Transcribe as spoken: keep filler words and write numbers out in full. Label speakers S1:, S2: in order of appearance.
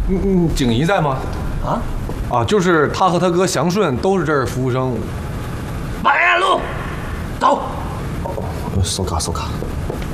S1: 嗯嗯，景怡在吗？
S2: 啊？
S1: 啊，就是他和他哥祥顺都是这儿服务生。
S2: 马沿路，走。
S1: 搜卡搜卡。